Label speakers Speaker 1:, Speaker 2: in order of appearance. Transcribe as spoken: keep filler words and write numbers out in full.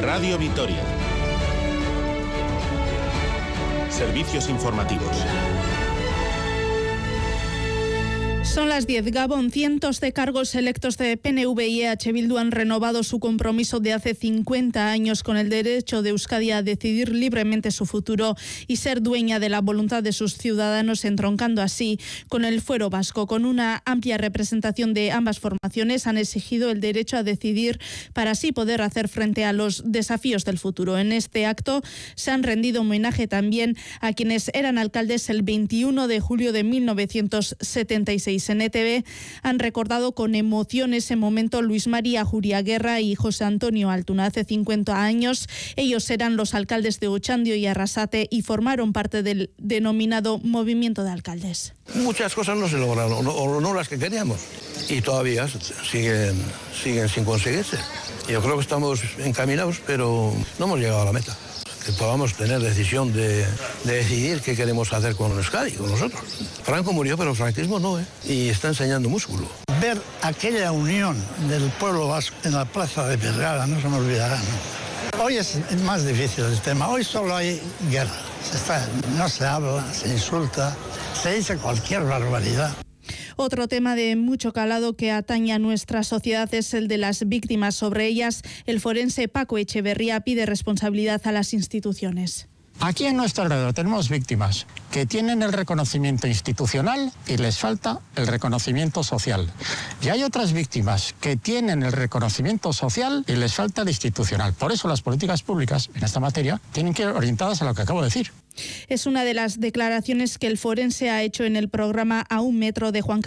Speaker 1: Radio Vitoria. Servicios informativos.
Speaker 2: Son las diez. Gabón, cientos de cargos electos de P N V y E H Bildu han renovado su compromiso de hace cincuenta años con el derecho de Euskadi a decidir libremente su futuro y ser dueña de la voluntad de sus ciudadanos, entroncando así con el fuero vasco. Con una amplia representación de ambas formaciones han exigido el derecho a decidir para así poder hacer frente a los desafíos del futuro. En este acto se han rendido homenaje también a quienes eran alcaldes el veintiuno de julio de mil novecientos setenta y seis. En E T V han recordado con emoción ese momento Luis María Juriaguerra y José Antonio Altuna. Hace cincuenta años ellos eran los alcaldes de Ochandio y Arrasate y formaron parte del denominado Movimiento de Alcaldes.
Speaker 3: Muchas cosas no se lograron, o no, o no las que queríamos, y todavía siguen, siguen sin conseguirse. Yo creo que estamos encaminados, pero no hemos llegado a la meta. Que podamos tener decisión de, de decidir qué queremos hacer con Euskadi, con nosotros. Franco murió, pero el franquismo no, ¿eh? Y está enseñando músculo.
Speaker 4: Ver aquella unión del pueblo vasco en la plaza de Vergara no se me olvidará, ¿no? Hoy es más difícil el tema, hoy solo hay guerra. Se está, no se habla, se insulta, se dice cualquier barbaridad.
Speaker 2: Otro tema de mucho calado que atañe a nuestra sociedad es el de las víctimas. Sobre ellas, el forense Paco Echeverría pide responsabilidad a las instituciones.
Speaker 5: Aquí en nuestro alrededor tenemos víctimas que tienen el reconocimiento institucional y les falta el reconocimiento social. Y hay otras víctimas que tienen el reconocimiento social y les falta el institucional. Por eso las políticas públicas en esta materia tienen que ir orientadas a lo que acabo de decir.
Speaker 2: Es una de las declaraciones que el forense ha hecho en el programa A un metro de Juan